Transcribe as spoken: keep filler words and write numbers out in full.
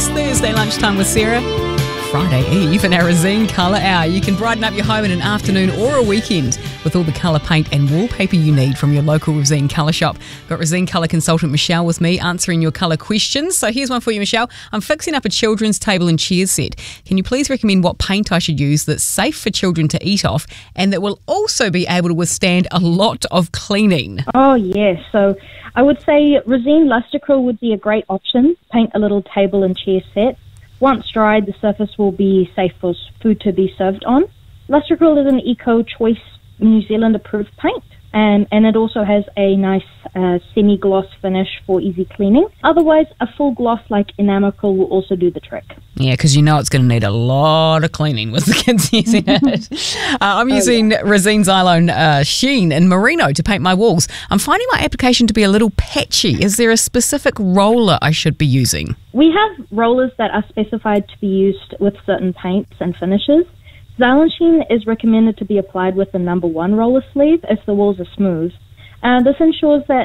It's Thursday lunchtime with Sarah. Friday Eve in our Resene Colour Hour. You can brighten up your home in an afternoon or a weekend with all the colour paint and wallpaper you need from your local Resene Colour shop. Got Resene Colour consultant Michelle with me answering your colour questions. So here's one for you, Michelle. I'm fixing up a children's table and chair set. Can you please recommend what paint I should use that's safe for children to eat off and that will also be able to withstand a lot of cleaning? Oh, yes. So I would say Resene Lustracryl would be a great option. Paint a little table and chair set. Once dried, the surface will be safe for food to be served on. Lustracryl is an eco-choice New Zealand-approved paint, and, and it also has a nice uh, semi-gloss finish for easy cleaning. Otherwise, a full gloss like Enamacryl will also do the trick. Yeah, because you know it's going to need a lot of cleaning with the kids using it. uh, I'm using oh, yeah. Resene Xylone uh, Sheen and Merino to paint my walls. I'm finding my application to be a little patchy. Is there a specific roller I should be using? We have rollers that are specified to be used with certain paints and finishes. Xylone Sheen is recommended to be applied with the number one roller sleeve if the walls are smooth. Uh, this ensures that